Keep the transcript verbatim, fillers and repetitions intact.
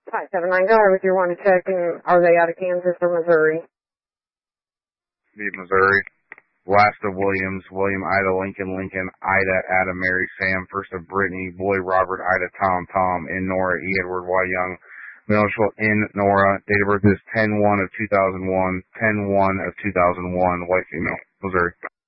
five seven nine, go ahead with your one to check, and are they out of Kansas or Missouri? Be Missouri. Last of Williams, William, Ida, Lincoln, Lincoln, Ida, Adam, Mary, Sam, first of Brittany, Boy, Robert, Ida, Tom, Tom, N, Nora, E, Edward, Y, Young, middle initial, N, Nora, date of birth is ten one of two thousand one, ten one of two thousand one, white female, Missouri.